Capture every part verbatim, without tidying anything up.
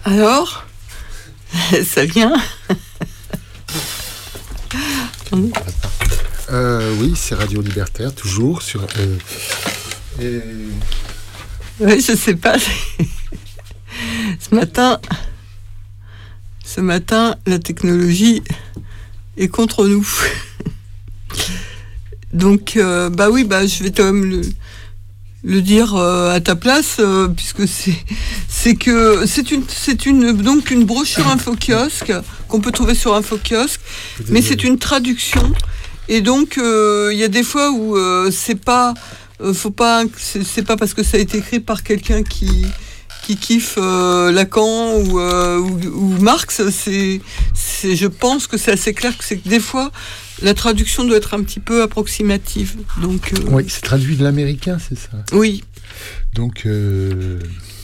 Alors, ça vient. euh, Oui, c'est Radio Libertaire, toujours sur. Euh, et... Oui, je sais pas. Ce matin, ce matin, la technologie est contre nous. Donc, euh, bah oui, bah je vais quand même le. le dire euh, à ta place, euh, puisque c'est c'est que c'est une c'est une donc une brochure info-kiosque qu'on peut trouver sur info-kiosque, mais c'est une traduction, et donc il euh, y a des fois où euh, c'est pas euh, faut pas c'est, c'est pas parce que ça a été écrit par quelqu'un qui qui kiffe euh, Lacan ou, euh, ou ou Marx, c'est c'est je pense que c'est assez clair que c'est que des fois la traduction doit être un petit peu approximative. Donc, euh... oui, c'est traduit de l'américain, c'est ça. Oui. Donc, euh...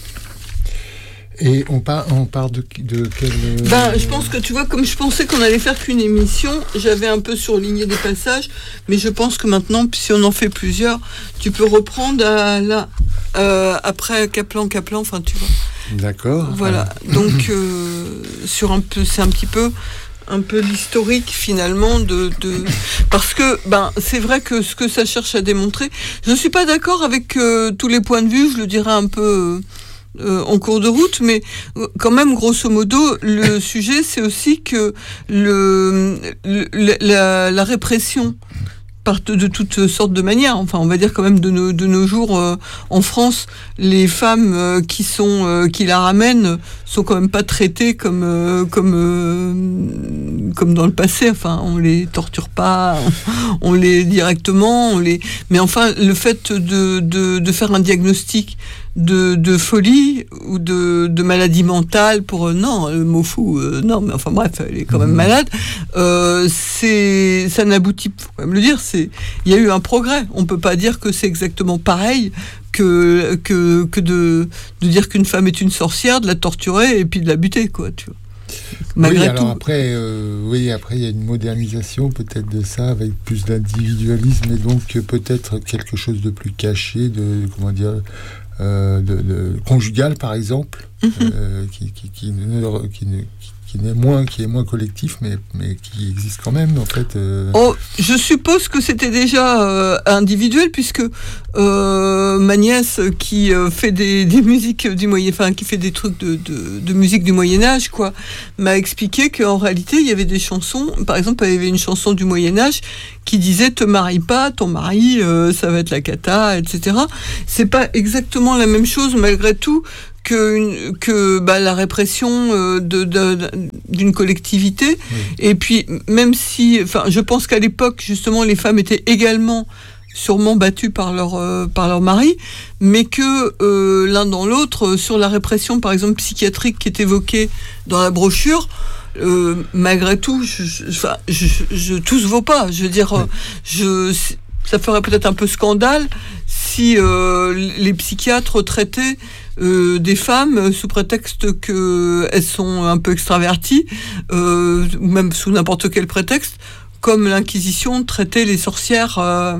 et on part, on part de, de quel... Ben, je pense que tu vois, comme je pensais qu'on allait faire qu'une émission, j'avais un peu surligné des passages, mais je pense que maintenant, si on en fait plusieurs, tu peux reprendre à la, euh, après Kaplan, Kaplan, enfin tu vois. D'accord. Voilà. Ah. Donc, euh, sur un peu, c'est un petit peu. un peu l'historique finalement de, de parce que ben c'est vrai que ce que ça cherche à démontrer, je ne suis pas d'accord avec euh, tous les points de vue, je le dirai un peu euh, en cours de route, mais euh, quand même grosso modo le sujet c'est aussi que le, le la, la répression partent de toutes sortes de manières. Enfin, on va dire quand même de nos, de nos jours, euh, en France, les femmes euh, qui sont euh, qui la ramènent sont quand même pas traitées comme euh, comme euh, comme dans le passé. Enfin, on les torture pas, on, on les directement, on les. Mais enfin, le fait de de, de faire un diagnostic de, de folie ou de, de maladie mentale pour euh, non le mot fou euh, non mais enfin bref elle est quand même malade, euh, c'est ça n'aboutit, faut quand même le dire, c'est il y a eu un progrès, on peut pas dire que c'est exactement pareil que que que de de dire qu'une femme est une sorcière, de la torturer et puis de la buter, quoi, tu vois. Malgré oui, alors tout. après, euh, oui, après il y a une modernisation peut-être de ça, avec plus d'individualisme et donc peut-être quelque chose de plus caché, de comment dire. Euh, de, de conjugal par exemple, mm-hmm. euh, qui, qui, qui, ne, qui, ne, qui, n'est moins, qui est moins collectif, mais, mais qui existe quand même en fait. Euh... Oh, je suppose que c'était déjà euh, individuel, puisque euh, ma nièce qui euh, fait des, des musiques du Moyen, enfin qui fait des trucs de, de, de musique du Moyen Âge, quoi, m'a expliqué qu'en réalité il y avait des chansons. Par exemple, il y avait une chanson du Moyen Âge qui disait te marie pas, ton mari euh, ça va être la cata, et cetera. C'est pas exactement la même chose malgré tout que, une, que bah, la répression euh, de, de, de, d'une collectivité. Oui. Et puis même si, enfin, je pense qu'à l'époque justement les femmes étaient également sûrement battues par leur euh, par leur mari, mais que euh, l'un dans l'autre, sur la répression par exemple psychiatrique qui est évoquée dans la brochure. Euh, malgré tout, je, je, enfin, je, je, tout se vaut pas. Je veux dire, oui. je, ça ferait peut-être un peu scandale si euh, les psychiatres traitaient euh, des femmes sous prétexte qu'elles sont un peu extraverties, euh, ou même sous n'importe quel prétexte, comme l'Inquisition traitait les sorcières. Euh,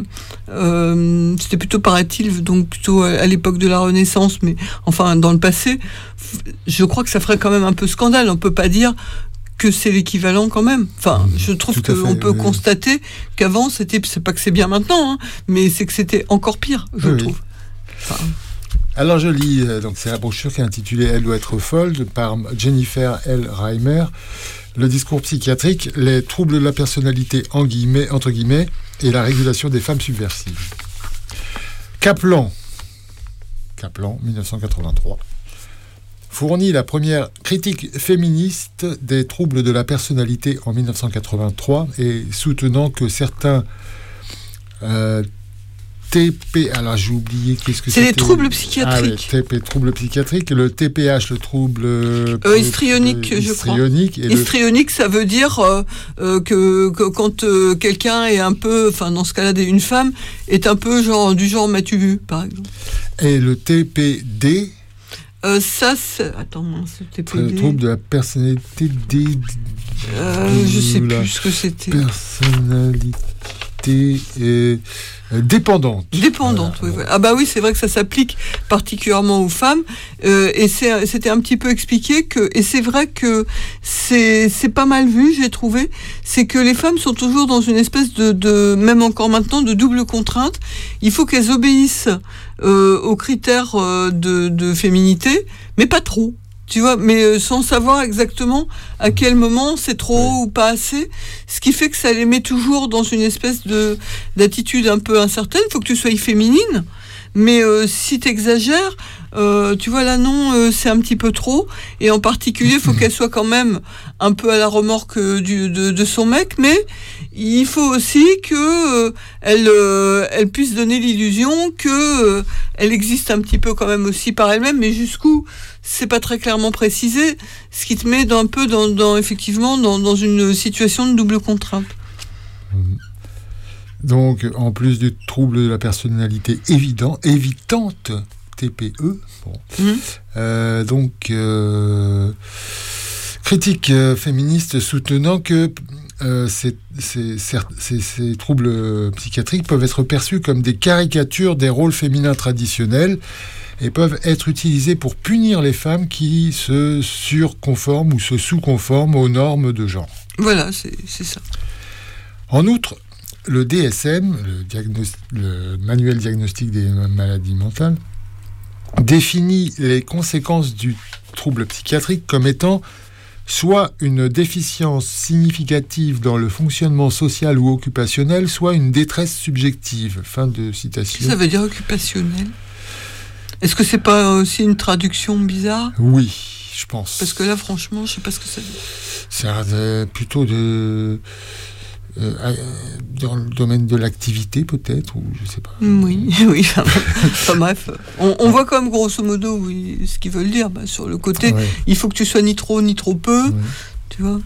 euh, c'était plutôt, paraît-il, donc plutôt à, à l'époque de la Renaissance, mais enfin dans le passé. Je crois que ça ferait quand même un peu scandale. On peut pas dire que c'est l'équivalent quand même. Enfin, je trouve qu'on peut oui. constater qu'avant, c'était, c'est pas que c'est bien maintenant, hein, mais c'est que c'était encore pire, je oui. trouve. Enfin... Alors je lis, euh, donc c'est la brochure qui est intitulée « Elle doit être folle » par Jennifer L. Reimer. Le discours psychiatrique, les troubles de la personnalité en guillemets, entre guillemets, et la régulation des femmes subversives. Kaplan, Kaplan, dix-neuf cent quatre-vingt-trois. Fournit la première critique féministe des troubles de la personnalité en dix-neuf cent quatre-vingt-trois et soutenant que certains euh, T P... Alors, j'ai oublié qu'est-ce que c'est. C'est les troubles psychiatriques. Ah, oui, T P, troubles psychiatriques. Le T P H, le trouble... Euh, histrionique, euh, je histrionique, crois. Et histrionique, le... ça veut dire euh, euh, que, que quand euh, quelqu'un est un peu... Enfin, dans ce cas-là, une femme est un peu genre, du genre m'as-tu vu, par exemple. Et le T P D... Euh, ça, c'est... Attends, c'est T P D. Le trouble de la personnalité D... Euh, je sais plus ce que c'était. Personnalité personnalité euh, dépendante. Dépendante, voilà. oui. Ah bah oui, c'est vrai que ça s'applique particulièrement aux femmes. Euh, et c'est, c'était un petit peu expliqué que, et c'est vrai que c'est, c'est pas mal vu, j'ai trouvé, c'est que les femmes sont toujours dans une espèce de, de même encore maintenant, de double contrainte. Il faut qu'elles obéissent euh, aux critères euh, de, de féminité, mais pas trop. Tu vois, mais euh, sans savoir exactement à quel moment c'est trop ouais. ou pas assez, ce qui fait que ça les met toujours dans une espèce de d'attitude un peu incertaine. Il faut que tu sois féminine, mais euh, si t'exagères, euh, tu vois là non, euh, c'est un petit peu trop. Et en particulier, il faut qu'elle soit quand même un peu à la remorque du, de, de son mec, mais il faut aussi que euh, elle, euh, elle puisse donner l'illusion que euh, elle existe un petit peu quand même aussi par elle-même, mais jusqu'où c'est pas très clairement précisé, ce qui te met dans, un peu dans, dans effectivement dans, dans une situation de double contrainte. Donc, en plus du trouble de la personnalité évident, évitante, T P E, bon, mmh. euh, donc euh, critique euh, féministe soutenant que euh, ces, ces, ces, ces troubles psychiatriques peuvent être perçus comme des caricatures des rôles féminins traditionnels et peuvent être utilisés pour punir les femmes qui se surconforment ou se sous-conforment aux normes de genre. Voilà, c'est, c'est ça. En outre, le D S M, le, diagnosti- le manuel diagnostique des maladies mentales, définit les conséquences du trouble psychiatrique comme étant soit une déficience significative dans le fonctionnement social ou occupationnel, soit une détresse subjective. Fin de citation. Ça veut dire occupationnel ? Est-ce que c'est pas aussi une traduction bizarre ? Oui, je pense. Parce que là, franchement, je sais pas ce que ça veut dire. C'est euh, plutôt de... Euh, dans le domaine de l'activité, peut-être, ou je sais pas. Oui, oui. Enfin, bref, on, on voit quand même grosso modo oui, ce qu'ils veulent dire. Bah, sur le côté, ouais. Il faut que tu sois ni trop ni trop peu, ouais. Tu vois.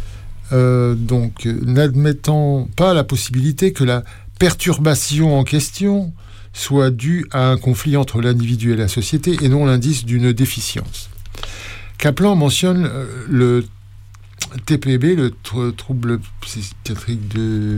Euh, donc, n'admettant pas la possibilité que la perturbation en question soit due à un conflit entre l'individu et la société et non l'indice d'une déficience. Kaplan mentionne euh, le T P B, le tr- trouble psychiatrique de...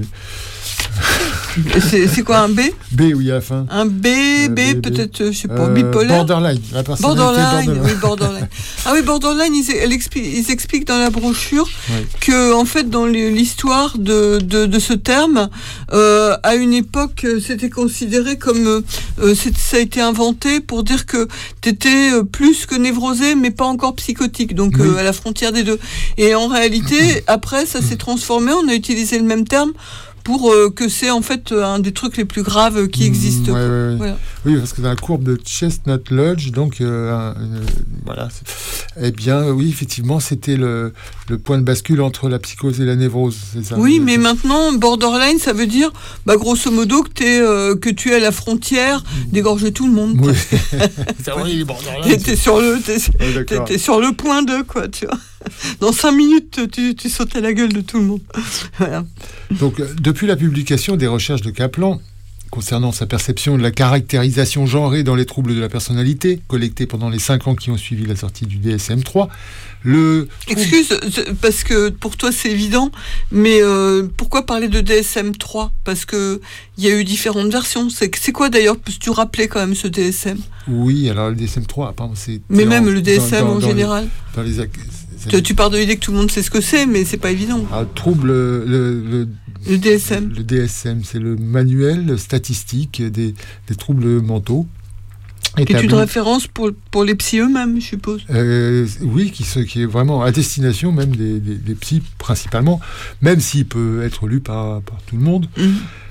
c'est, c'est quoi un B ? B, oui, à la fin. Un B, euh, B, B, peut-être, je sais pas, euh, bipolaire. Borderline, la personnalité borderline. borderline. Oui, borderline. Ah oui, borderline, ils, elle explique, ils expliquent dans la brochure oui. que, en fait, dans l'histoire de, de, de ce terme, euh, à une époque, c'était considéré comme, euh, c'est, ça a été inventé pour dire que t'étais plus que névrosé, mais pas encore psychotique, donc oui. euh, à la frontière des deux. Et en réalité, après, ça s'est transformé, on a utilisé le même terme pour euh, que c'est en fait un des trucs les plus graves qui existent. Mmh, ouais, ouais, ouais. Voilà. Oui, parce que dans la courbe de Chestnut Lodge, donc, euh, une, voilà, eh bien, oui, effectivement, c'était le, le point de bascule entre la psychose et la névrose. C'est ça, oui, mais ça. Maintenant, borderline, ça veut dire, bah, grosso modo, que, t'es, euh, que tu es à la frontière d'égorger tout le monde. Oui, c'est vrai, il est borderline. T'es, t'es, sur le, t'es, ouais, t'es, t'es sur le point de, quoi, tu vois. Dans cinq minutes, tu, tu sautes à la gueule de tout le monde. Voilà. Donc, depuis la publication des recherches de Kaplan concernant sa perception de la caractérisation genrée dans les troubles de la personnalité, collectée pendant les cinq ans qui ont suivi la sortie du D S M trois, le... Excuse, parce que pour toi c'est évident, mais euh, pourquoi parler de D S M trois ? Parce qu'il y a eu différentes versions. C'est, c'est quoi d'ailleurs ? Peux-tu rappeler quand même ce D S M ? Oui, alors le D S M trois, pardon, c'est... Mais même le D S M dans, dans, en dans général les, dans les ac- Tu, tu pars de l'idée que tout le monde sait ce que c'est, mais c'est pas évident. Ah, trouble, le, le, le D S M. Le D S M, c'est le manuel statistique des, des troubles mentaux. Qui est une référence pour, pour les psys eux-mêmes, je suppose. Euh, oui, qui, se, qui est vraiment à destination même des, des, des psys principalement, même s'il peut être lu par, par tout le monde. Mmh.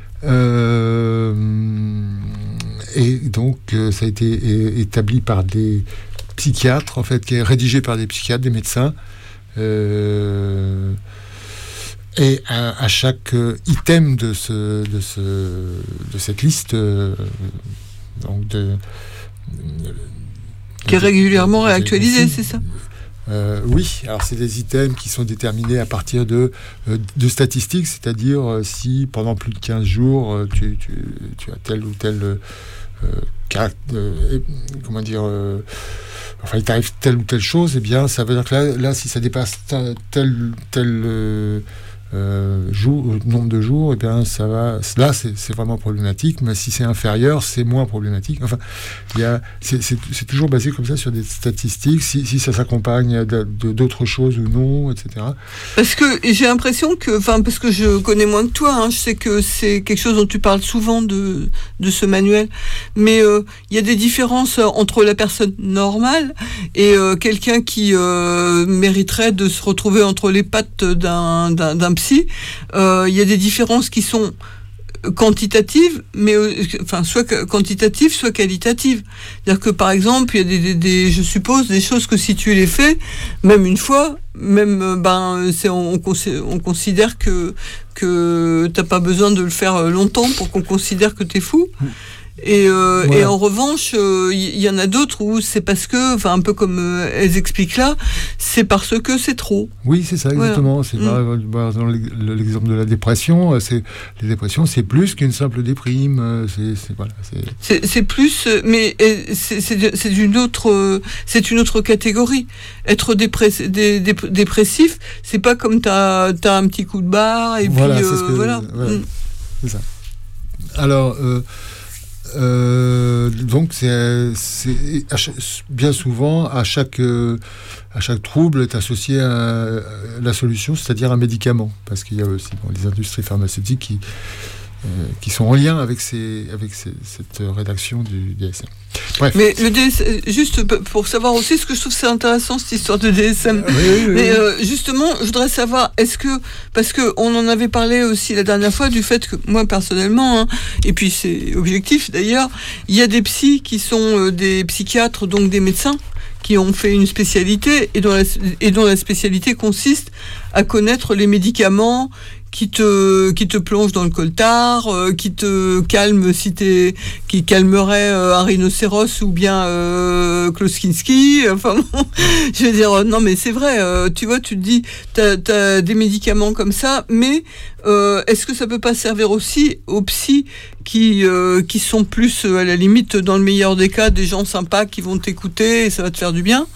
Euh, et donc, ça a été établi par des psychiatres, en fait, qui est rédigé par des psychiatres, des médecins. Euh, et à, à chaque item de, ce, de, ce, de cette liste, euh, donc de, de, qui est régulièrement de, réactualisé, c'est ça ? Euh, oui, alors c'est des items qui sont déterminés à partir de, de statistiques, c'est-à-dire euh, si pendant plus de quinze jours, euh, tu, tu, tu as tel ou tel... Euh, euh, euh, comment dire... Euh, enfin, il t'arrive telle ou telle chose, eh bien, ça veut dire que là, là si ça dépasse tel, tel euh, euh, jour, nombre de jours, et bien ça va. Là, c'est, c'est vraiment problématique, mais si c'est inférieur, c'est moins problématique. Enfin, il y a, c'est, c'est, c'est toujours basé comme ça sur des statistiques, si, si ça s'accompagne de, de, d'autres choses ou non, et cetera. Parce que j'ai l'impression que, enfin, parce que je connais moins que toi, hein, je sais que c'est quelque chose dont tu parles souvent de, de ce manuel, mais il euh, y a des différences entre la personne normale et euh, quelqu'un qui euh, mériterait de se retrouver entre les pattes d'un, d'un, d'un psy. Il euh, y a des différences qui sont quantitatives, mais euh, enfin soit quantitatives, soit qualitatives. C'est-à-dire que par exemple, il y a des, des, des, je suppose, des choses que si tu les fais, même une fois, même ben c'est on, on considère que que t'as pas besoin de le faire longtemps pour qu'on considère que t'es fou. Et, euh, voilà. Et en revanche, il euh, y, y en a d'autres où c'est parce que, enfin un peu comme euh, elles expliquent là, c'est parce que c'est trop. Oui, c'est ça exactement. Voilà. C'est mmh. bah, dans l'exemple de la dépression, c'est les dépressions, c'est plus qu'une simple déprime. C'est, c'est voilà. C'est, c'est, c'est plus, mais c'est, c'est, c'est une autre, c'est une autre catégorie. Être dépress, dé, dé, dépressif, c'est pas comme t'as t'as un petit coup de barre et voilà, puis c'est euh, que, voilà. voilà mmh. C'est ça. Alors. Euh, Euh, donc c'est, c'est bien souvent à chaque euh, à chaque trouble est associé à, à la solution, c'est-à-dire un médicament, parce qu'il y a aussi bon, les industries pharmaceutiques qui euh, qui sont en lien avec ces avec ces, cette rédaction du D S M. Bref. Mais le D S M, juste pour savoir aussi, ce que je trouve c'est intéressant cette histoire de D S M. Oui, oui, oui. Mais euh, justement, je voudrais savoir, est-ce que, parce que on en avait parlé aussi la dernière fois du fait que moi personnellement, hein, et puis c'est objectif d'ailleurs, il y a des psys qui sont euh, des psychiatres, donc des médecins, qui ont fait une spécialité et dont la, et dont la spécialité consiste à connaître les médicaments qui te qui te plonge dans le coltard, euh, qui te calme si t'es qui calmerait euh, un rhinocéros ou bien euh, Kloskinski. Enfin bon, je veux dire non mais c'est vrai. Euh, tu vois, tu te dis t'as t'as des médicaments comme ça, mais euh, est-ce que ça peut pas servir aussi aux psys qui euh, qui sont plus euh, à la limite dans le meilleur des cas des gens sympas qui vont t'écouter et ça va te faire du bien?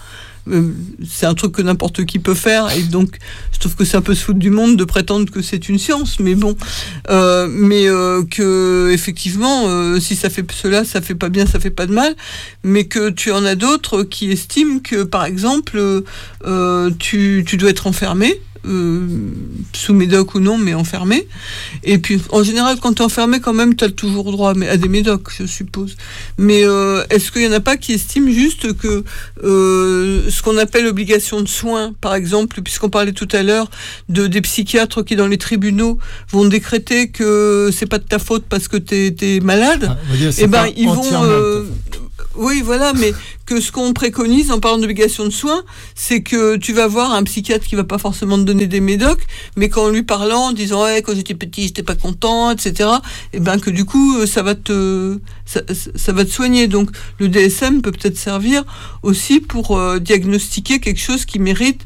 C'est un truc que n'importe qui peut faire et donc je trouve que c'est un peu se foutre du monde de prétendre que c'est une science, mais bon euh, mais euh, que effectivement euh, si ça fait cela ça fait pas bien, ça fait pas de mal, mais que tu en as d'autres qui estiment que par exemple euh, tu, tu dois être enfermé Euh, sous médoc ou non, mais enfermé. Et puis, en général, quand tu es enfermé, quand même, tu as toujours droit à des médocs, je suppose. Mais euh, est-ce qu'il n'y en a pas qui estiment juste que euh, ce qu'on appelle obligation de soins, par exemple, puisqu'on parlait tout à l'heure de, des psychiatres qui, dans les tribunaux, vont décréter que c'est pas de ta faute parce que tu es malade, ah, dire, et ben ils vont... Euh, oui, voilà, mais que ce qu'on préconise en parlant d'obligation de soins, c'est que tu vas voir un psychiatre qui va pas forcément te donner des médocs, mais qu'en lui parlant, en disant ouais, quand j'étais petit, j'étais pas content, et cetera. Et ben que du coup, ça va te, ça, ça va te soigner. Donc le D S M peut peut-être servir aussi pour euh, diagnostiquer quelque chose qui mérite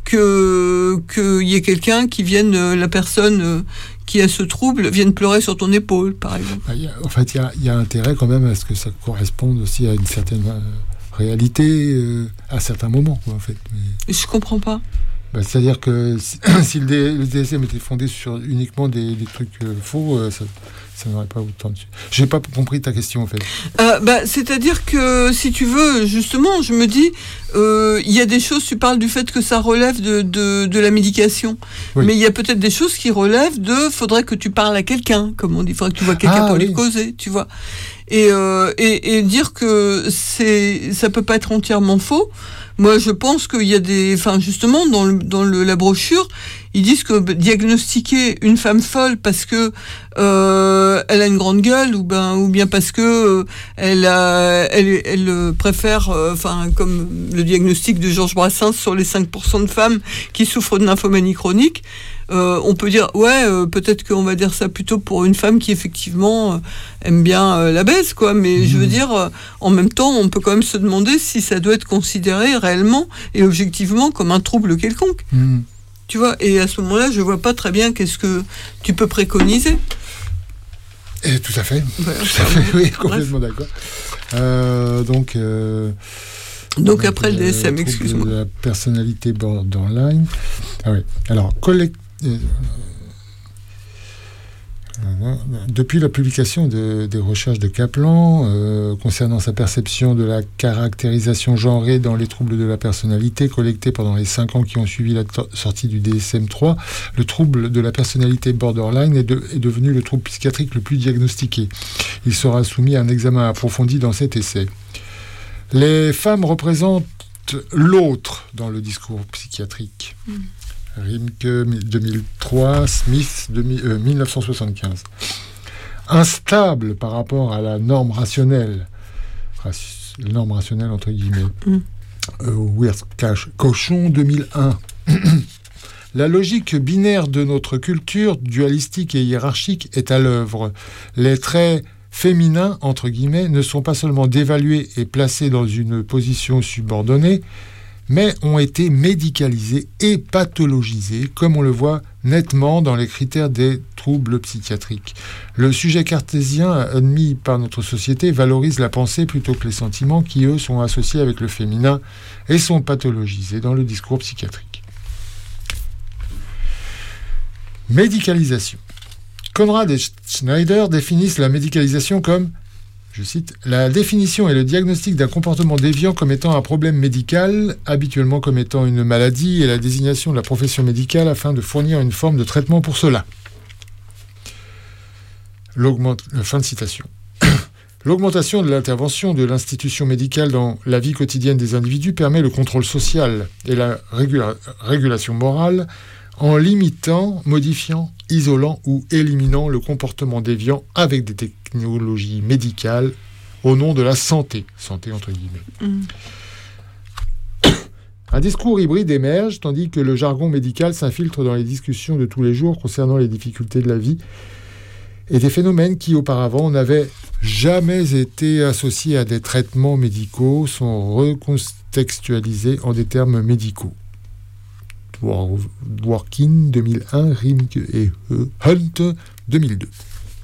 que qu'il y ait quelqu'un qui vienne, euh, la personne euh, qui a ce trouble vienne pleurer sur ton épaule, par exemple. En fait, il y a, y a intérêt quand même à ce que ça corresponde aussi à une certaine euh, réalité euh, à certains moments, quoi, en fait. Mais... Je comprends pas. Bah, c'est-à-dire que si, si le, D, le D S M était fondé sur uniquement des, des trucs euh, faux, euh, ça, ça n'aurait pas autant de... J'ai pas compris ta question, en fait. Euh, bah, c'est-à-dire que, si tu veux, justement, je me dis, il euh, y a des choses, tu parles du fait que ça relève de, de, de la médication, oui. Mais il y a peut-être des choses qui relèvent de, faudrait que tu parles à quelqu'un, comme on dit, faudrait que tu vois quelqu'un ah, pour oui. lui causer, tu vois. Et, euh, et, et dire que c'est, ça peut pas être entièrement faux. Moi, je pense qu'il y a des, enfin, justement, dans le, dans le, la brochure, ils disent que diagnostiquer une femme folle parce que euh, elle a une grande gueule, ou ben, ou bien parce que euh, elle a, elle, elle préfère, enfin, euh, comme le diagnostic de Georges Brassens sur les cinq pour cent de femmes qui souffrent de nymphomanie chronique. Euh, on peut dire, ouais, euh, peut-être qu'on va dire ça plutôt pour une femme qui effectivement euh, aime bien euh, la baise, quoi. Mais mmh. je veux dire, euh, en même temps, on peut quand même se demander si ça doit être considéré réellement et objectivement comme un trouble quelconque. Mmh. Tu vois, et à ce moment-là, je vois pas très bien qu'est-ce que tu peux préconiser. Et tout à fait. Ouais, tout à fait, oui, complètement Bref. D'accord. Euh, donc. Euh... Donc après le D S M, excuse-moi. La personnalité borderline. Ah oui. Alors, collect... euh, Depuis la publication de, des recherches de Kaplan euh, concernant sa perception de la caractérisation genrée dans les troubles de la personnalité collectés pendant les cinq ans qui ont suivi la to- sortie du D S M trois, le trouble de la personnalité borderline est, de, est devenu le trouble psychiatrique le plus diagnostiqué. Il sera soumis à un examen approfondi dans cet essai. Les femmes représentent l'autre dans le discours psychiatrique. Mmh. Rimke deux mille trois, Smith euh, dix-neuf cent soixante-quinze. Instable par rapport à la norme rationnelle, raci- norme rationnelle entre guillemets, mm. euh, Wirtz Cochon deux mille un. La logique binaire de notre culture, dualistique et hiérarchique, est à l'œuvre. Les traits féminins, entre guillemets, ne sont pas seulement dévalués et placés dans une position subordonnée, mais ont été médicalisés et pathologisés, comme on le voit nettement dans les critères des troubles psychiatriques. Le sujet cartésien admis par notre société valorise la pensée plutôt que les sentiments qui, eux, sont associés avec le féminin et sont pathologisés dans le discours psychiatrique. Médicalisation. Conrad et Schneider définissent la médicalisation comme, je cite, « la définition et le diagnostic d'un comportement déviant comme étant un problème médical, habituellement comme étant une maladie, et la désignation de la profession médicale afin de fournir une forme de traitement pour cela. » L'augment... Fin de citation. L'augmentation de l'intervention de l'institution médicale dans la vie quotidienne des individus permet le contrôle social et la régula... régulation morale en limitant, modifiant, isolant ou éliminant le comportement déviant avec des technologies médicales au nom de la santé. Santé entre guillemets. Mm. Un discours hybride émerge, tandis que le jargon médical s'infiltre dans les discussions de tous les jours concernant les difficultés de la vie et des phénomènes qui, auparavant, n'avaient jamais été associés à des traitements médicaux sont recontextualisés en des termes médicaux. Dworkin deux mille un, Rimke et Hunt deux mille deux.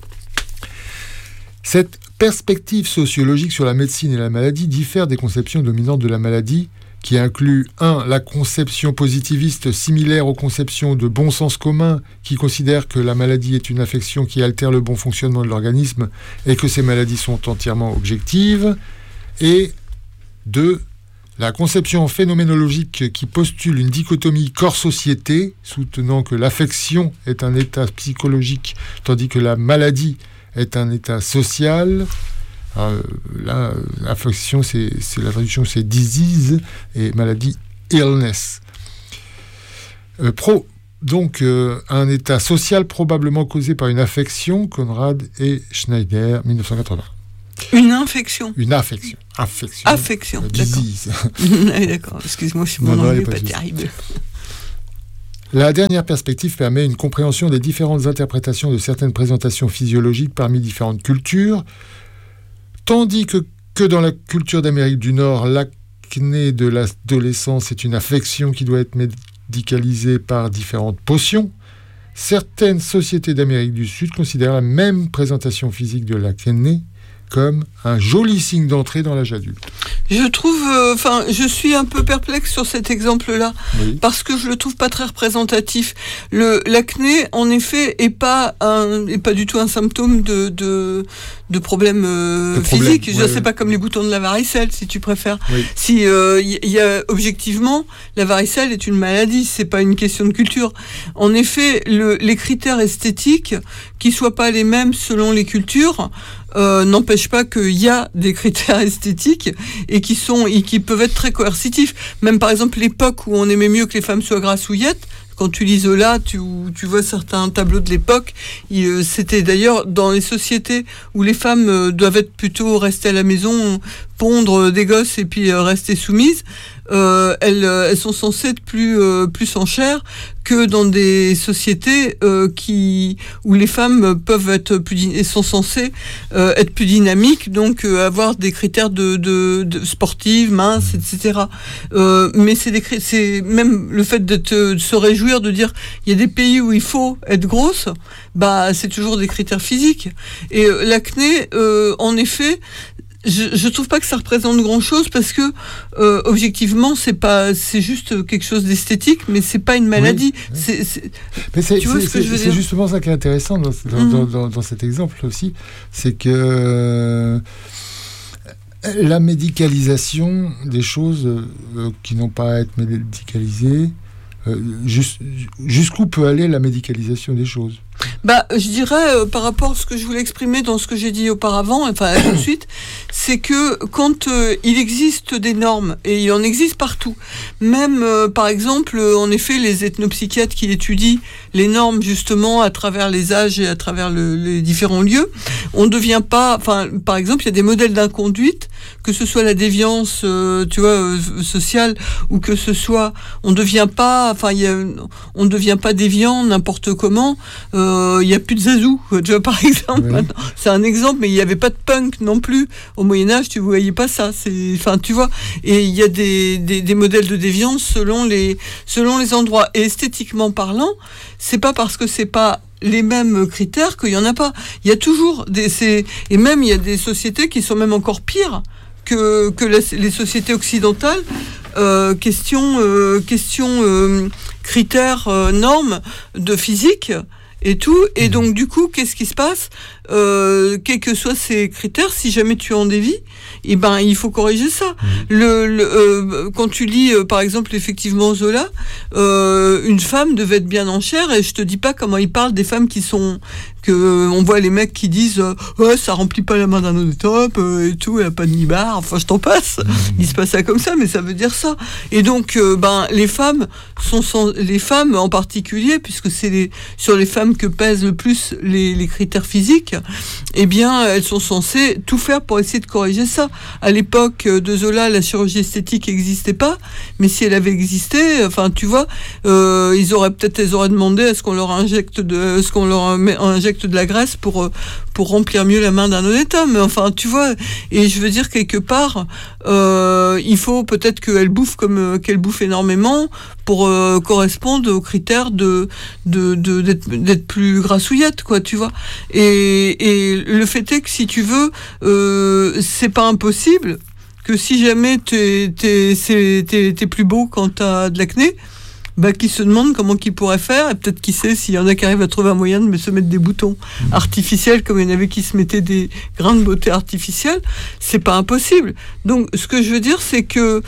Cette perspective sociologique sur la médecine et la maladie diffère des conceptions dominantes de la maladie, qui incluent un la conception positiviste similaire aux conceptions de bon sens commun, qui considère que la maladie est une affection qui altère le bon fonctionnement de l'organisme et que ces maladies sont entièrement objectives, et deux la conception phénoménologique qui postule une dichotomie corps-société, soutenant que l'affection est un état psychologique, tandis que la maladie est un état social. Euh, là, l'affection, c'est, c'est la traduction, c'est disease, et maladie, illness. Euh, pro, donc, euh, un état social probablement causé par une affection, Conrad et Schneider, dix-neuf cent quatre-vingts. Une infection. Une affection. Affection. Affection. Euh, disease. Ah, d'accord. Excuse-moi, je suis mon anglais pas, pas terrible. La dernière perspective permet une compréhension des différentes interprétations de certaines présentations physiologiques parmi différentes cultures, tandis que, que dans la culture d'Amérique du Nord, l'acné de l'adolescence est une affection qui doit être médicalisée par différentes potions. Certaines sociétés d'Amérique du Sud considèrent la même présentation physique de l'acné comme un joli signe d'entrée dans l'âge adulte. Je trouve, enfin, euh, je suis un peu perplexe sur cet exemple-là, oui. Parce que je le trouve pas très représentatif. Le l'acné, en effet, est pas un, est pas du tout un symptôme de de, de problèmes euh, physiques. Je ouais, sais ouais. pas comme les boutons de la varicelle, si tu préfères. Oui. Si il euh, y, y a objectivement, la varicelle est une maladie, c'est pas une question de culture. En effet, le, les critères esthétiques, qui soient pas les mêmes selon les cultures, Euh, n'empêche pas qu'il y a des critères esthétiques et qui sont et qui peuvent être très coercitifs. Même par exemple l'époque où on aimait mieux que les femmes soient grassouillettes, quand tu lis Zola, tu, tu vois certains tableaux de l'époque. Il, c'était d'ailleurs dans les sociétés où les femmes euh, doivent être plutôt rester à la maison, pondre des gosses et puis euh, rester soumises. Euh, elles, elles sont censées être plus euh, plus en chair que dans des sociétés euh, qui où les femmes peuvent être plus et sont censées euh, être plus dynamiques, donc euh, avoir des critères de, de, de sportives, minces, et cetera. Euh, mais c'est des c'est même le fait de, te, de se réjouir de dire il y a des pays où il faut être grosse, bah c'est toujours des critères physiques. Et euh, l'acné, euh, en effet, Je, je trouve pas que ça représente grand-chose parce que euh, objectivement c'est pas, c'est juste quelque chose d'esthétique, mais c'est pas une maladie. Oui, oui. C'est, c'est, mais c'est, tu vois c'est, ce que c'est, je veux c'est dire. justement ça qui est intéressant dans, dans, mmh. dans, dans, dans cet exemple aussi, c'est que euh, la médicalisation des choses euh, qui n'ont pas à être médicalisées, euh, jus, jusqu'où peut aller la médicalisation des choses? Bah, je dirais, euh, par rapport à ce que je voulais exprimer dans ce que j'ai dit auparavant, enfin tout de suite, c'est que quand euh, il existe des normes, et il en existe partout, même euh, par exemple, euh, en effet, les ethnopsychiatres qui étudient les normes justement à travers les âges et à travers le, les différents lieux, on ne devient pas, enfin par exemple, il y a des modèles d'inconduite, que ce soit la déviance, euh, tu vois, euh, sociale, ou que ce soit, on ne devient pas, enfin, il y a, on ne devient pas déviant n'importe comment. Euh, il n'y a plus de zazou, tu vois, par exemple. Oui. Maintenant, c'est un exemple, mais il n'y avait pas de punk non plus. Au Moyen-Âge, tu ne voyais pas ça. C'est, enfin, tu vois. Et il y a des, des, des modèles de déviance selon les, selon les endroits. Et esthétiquement parlant, c'est pas parce que c'est pas les mêmes critères qu'il y en a pas. Il y a toujours des, c'est, et même il y a des sociétés qui sont même encore pires que, que la, les sociétés occidentales. Euh, question, euh, question, euh, critères, euh, normes de physique. Et tout, et donc du coup, qu'est-ce qui se passe ? euh, Quels que soient ces critères, si jamais tu en dévies, eh ben il faut corriger ça. Mmh. Le, le euh, quand tu lis, euh, par exemple, effectivement Zola, euh, une femme devait être bien en chair, et je te dis pas comment il parle des femmes qui sont, que euh, on voit les mecs qui disent euh, ouais, ça remplit pas la main d'un honnête homme euh, et tout, elle a pas de nibar, enfin je t'en passe. Mmh. Il se passe ça comme ça, mais ça veut dire ça. Et donc euh, ben les femmes sont sans, les femmes en particulier, puisque c'est les, sur les femmes que pèsent le plus les, les critères physiques, eh bien, elles sont censées tout faire pour essayer de corriger ça. À l'époque de Zola, la chirurgie esthétique n'existait pas, mais si elle avait existé, enfin, tu vois, euh, ils auraient peut-être, elles auraient demandé à ce qu'on leur injecte de, à ce qu'on leur injecte de la graisse pour pour remplir mieux la main d'un honnête homme. Enfin, tu vois. Et je veux dire quelque part, euh, il faut peut-être qu'elle bouffe comme qu'elle bouffe énormément pour euh, correspondre aux critères de de, de d'être, d'être plus grassouillette, quoi, tu vois. Et, et le fait est que si tu veux, euh, c'est pas impossible que si jamais t'es, t'es, c'est, t'es, t'es plus beau quand t'as de l'acné, bah, qui se demande comment qu'il pourrait faire, et peut-être qui sait s'il y en a qui arrivent à trouver un moyen de se mettre des boutons mmh. artificiels, comme il y en avait qui se mettaient des grains de beauté artificiels, c'est pas impossible. Donc ce que je veux dire, c'est que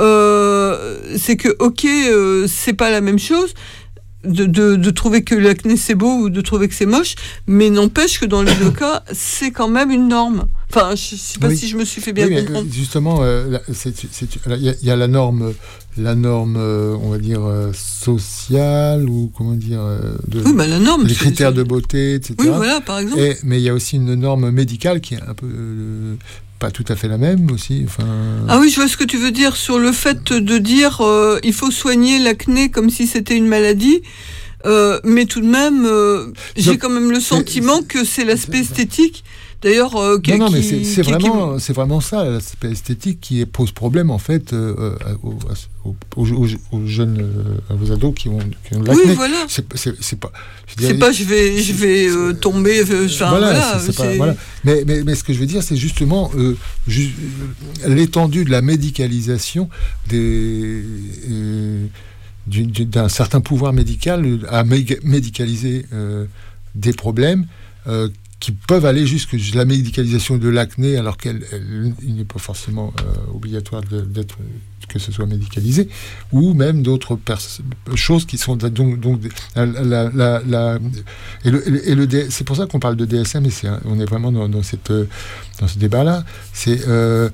euh, c'est que ok, euh, c'est pas la même chose de, de, de trouver que l'acné c'est beau ou de trouver que c'est moche, mais n'empêche que dans les deux cas, c'est quand même une norme. Enfin, je sais pas oui. si je me suis fait bien oui, comprendre. Justement, il euh, y, y a la norme, la norme, euh, on va dire euh, sociale ou comment dire, euh, de, oui, bah, la norme, les critères de beauté, et cetera. Oui, voilà, par exemple. Et, mais il y a aussi une norme médicale qui est un peu euh, pas tout à fait la même aussi. Enfin... Ah oui, je vois ce que tu veux dire sur le fait de dire euh, il faut soigner l'acné comme si c'était une maladie. Euh, mais tout de même, euh, j'ai Donc, quand même le sentiment c'est, que c'est l'aspect esthétique. D'ailleurs, euh, qui, non, non, mais qui, c'est, c'est, qui, vraiment, qui... c'est vraiment ça, l'aspect esthétique qui pose problème en fait euh, aux, aux, aux, aux jeunes, euh, aux ados qui ont, qui ont de l'acné. Oui, voilà. C'est, c'est, c'est pas. Je dirais, c'est pas, je vais, je vais euh, tomber. Enfin, voilà, voilà, c'est, c'est pas, voilà. Mais, mais, mais ce que je veux dire, c'est justement euh, ju- l'étendue de la médicalisation des. Euh, d'un certain pouvoir médical à médicaliser euh, des problèmes euh, qui peuvent aller jusque la médicalisation de l'acné, alors qu'il n'est pas forcément euh, obligatoire de, d'être, que ce soit médicalisé, ou même d'autres pers- choses qui sont donc, donc la, la, la, la, et, le, et le, c'est pour ça qu'on parle de D S M, et c'est, on est vraiment dans, dans, cette, dans ce débat-là. C'est euh,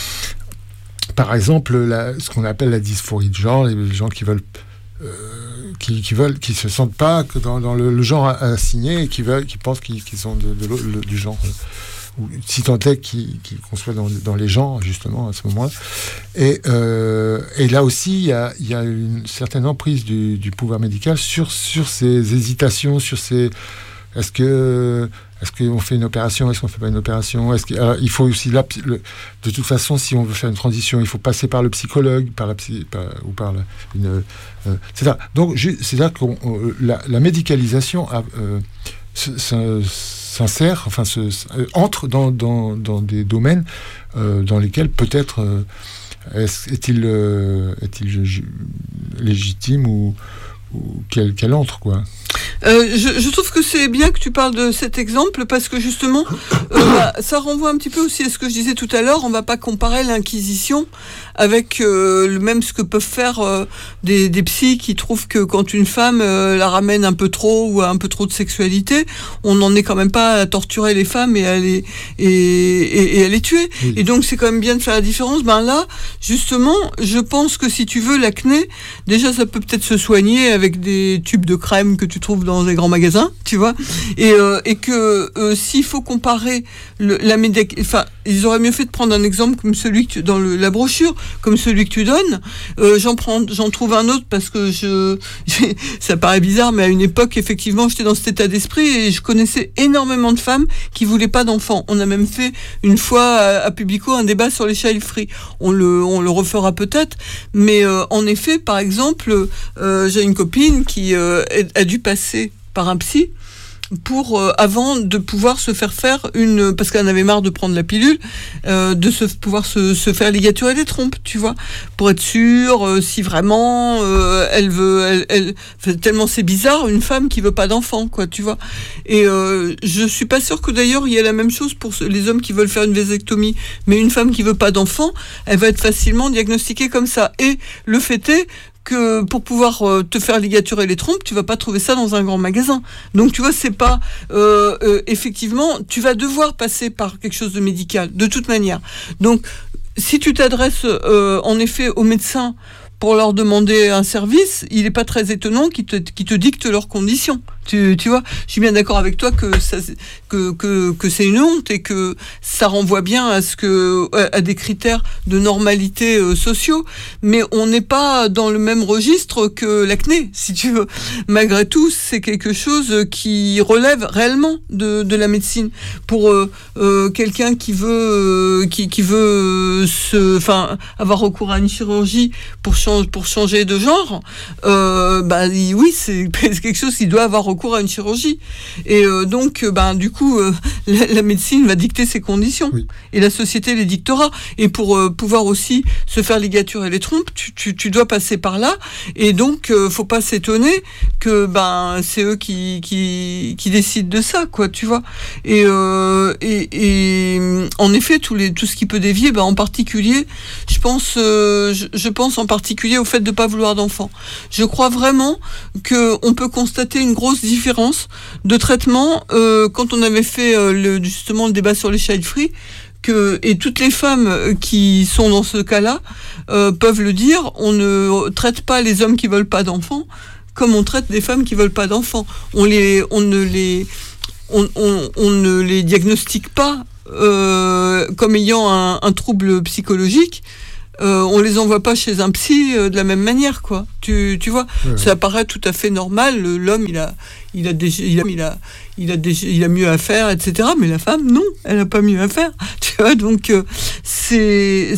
par exemple, la, ce qu'on appelle la dysphorie de genre, les gens qui veulent, euh, qui, qui veulent, qui se sentent pas que dans, dans le, le genre assigné et qui veulent, qui pensent qu'ils, qu'ils sont de, de, de, du genre, euh, ou si tant est qu'ils, qu'ils conçoivent dans, dans les genres justement à ce moment-là. Et, euh, et là aussi, il y a, il y a une certaine emprise du, du pouvoir médical sur sur ces hésitations, sur ces est-ce que Est-ce qu'on fait une opération? Est-ce qu'on ne fait pas une opération? Est-ce que, alors, il faut aussi, là, le, de toute façon, si on veut faire une transition, il faut passer par le psychologue, par la psy, par, ou par la, une... Euh, c'est ça. Donc, je, c'est là que la, la médicalisation a, euh, s'insère, enfin, se, entre dans, dans, dans des domaines euh, dans lesquels peut-être euh, est, est-il, euh, est-il j- légitime ou, ou qu'elle, qu'elle entre, quoi. Euh, je, je trouve que c'est bien que tu parles de cet exemple parce que justement, euh, bah, ça renvoie un petit peu aussi à ce que je disais tout à l'heure. On va pas comparer l'Inquisition avec euh, le même ce que peuvent faire euh, des, des psys qui trouvent que quand une femme euh, la ramène un peu trop ou a un peu trop de sexualité, on n'en est quand même pas à torturer les femmes et à les et, et, et à les tuer. Oui. Et donc c'est quand même bien de faire la différence. Ben là, justement, je pense que si tu veux l'acné, déjà ça peut peut-être se soigner avec des tubes de crème que tu trouves dans des grands magasins, tu vois, et, euh, et que euh, s'il faut comparer le, la médic... enfin, ils auraient mieux fait de prendre un exemple comme celui que tu... dans le, la brochure, comme celui que tu donnes. Euh, j'en prends, j'en trouve un autre parce que je, j'ai... ça paraît bizarre, mais à une époque, effectivement, j'étais dans cet état d'esprit et je connaissais énormément de femmes qui voulaient pas d'enfants. On a même fait une fois à, à Publico un débat sur les child free. On le, on le refera peut-être, mais euh, en effet, par exemple, euh, j'ai une copine qui euh, a dû passer par un psy pour euh, avant de pouvoir se faire faire une, parce qu'elle en avait marre de prendre la pilule, euh, de se pouvoir se, se faire ligaturer les trompes, tu vois, pour être sûre euh, si vraiment euh, elle veut, elle, elle fait, tellement c'est bizarre une femme qui veut pas d'enfant, quoi, tu vois. Et euh, je suis pas sûre que d'ailleurs il y a la même chose pour les hommes qui veulent faire une vasectomie, mais une femme qui veut pas d'enfant, elle va être facilement diagnostiquée comme ça. Et le fait est que pour pouvoir euh, te faire ligaturer les trompes, tu vas pas trouver ça dans un grand magasin. Donc tu vois, c'est pas euh, euh, effectivement, tu vas devoir passer par quelque chose de médical de toute manière. Donc si tu t'adresses euh, en effet aux médecins pour leur demander un service, il n'est pas très étonnant qu'ils te, qu'ils te dictent leurs conditions. Tu, tu vois, je suis bien d'accord avec toi que, ça, que, que, que c'est une honte et que ça renvoie bien à, ce que, à des critères de normalité euh, sociaux, mais on n'est pas dans le même registre que l'acné, si tu veux. Malgré tout, c'est quelque chose qui relève réellement de, de la médecine. Pour euh, euh, quelqu'un qui veut, euh, qui, qui veut se, enfin, avoir recours à une chirurgie pour changer pour changer de genre, euh, bah oui, c'est, c'est quelque chose qui doit avoir recours à une chirurgie. Et euh, donc, ben du coup, euh, la, la médecine va dicter ses conditions, oui. Et la société les dictera. Et pour euh, pouvoir aussi se faire ligaturer les trompes, tu, tu, tu dois passer par là. Et donc, euh, faut pas s'étonner que ben c'est eux qui qui qui décident de ça, quoi, tu vois. Et euh, et, et en effet, tous les tout ce qui peut dévier, ben en particulier, je pense, euh, je, je pense en particulier au fait de ne pas vouloir d'enfants. Je crois vraiment qu'on peut constater une grosse différence de traitement euh, quand on avait fait euh, le, justement le débat sur les child free, que, et toutes les femmes qui sont dans ce cas-là euh, peuvent le dire, on ne traite pas les hommes qui veulent pas d'enfants comme on traite des femmes qui veulent pas d'enfants. On, les, on, ne, les, on, on, on ne les diagnostique pas euh, comme ayant un, un trouble psychologique. Euh, on les envoie pas chez un psy euh, de la même manière, quoi. Tu, tu vois, ouais, ça ouais. paraît tout à fait normal. L'homme, il a, il a, déjà, il a, il a, il a, déjà, il a mieux à faire, et cetera. Mais la femme, non, elle a pas mieux à faire. Tu vois, donc euh, c'est,